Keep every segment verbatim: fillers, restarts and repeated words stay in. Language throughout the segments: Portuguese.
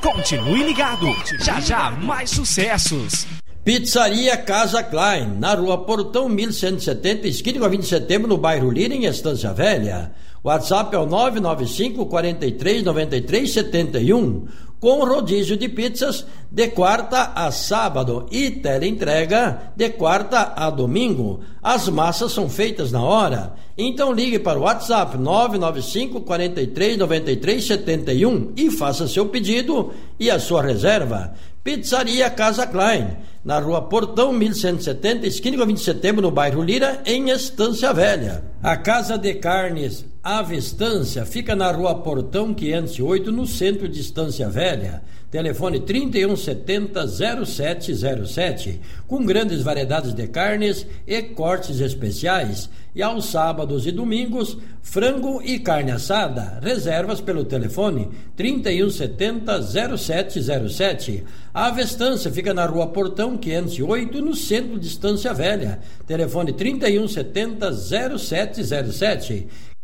Continue ligado, já já mais sucessos. Pizzaria Casa Klein, na rua Portão mil cento e setenta, esquina com a vinte de setembro, no bairro Lira, em Estância Velha. WhatsApp é o nove nove cinco, quatro três, nove três sete um, com rodízio de pizzas de quarta a sábado e teleentrega de quarta a domingo. As massas são feitas na hora. Então ligue para o WhatsApp nove nove cinco, quatro três, nove três sete um e faça seu pedido e a sua reserva. Pizzaria Casa Klein, na rua Portão mil cento e setenta, esquina com a vinte de setembro, no bairro Lira, em Estância Velha. A Casa de Carnes Ave Estância fica na rua Portão quinhentos e oito, no centro de Estância Velha. Telefone trinta e um setenta, zero sete zero sete, com grandes variedades de carnes e cortes especiais. E aos sábados e domingos, frango e carne assada. Reservas pelo telefone trinta e um setenta, zero sete zero sete. A Ave Estância fica na rua Portão quinhentos e oito, no centro de Estância Velha. Telefone trinta e um setenta, zero sete zero sete.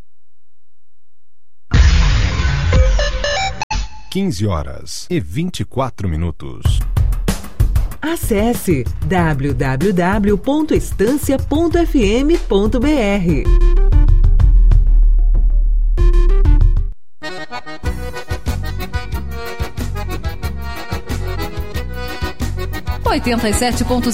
quinze horas e vinte e quatro minutos. Acesse w w w ponto estância ponto f m ponto b r. oitenta e sete ponto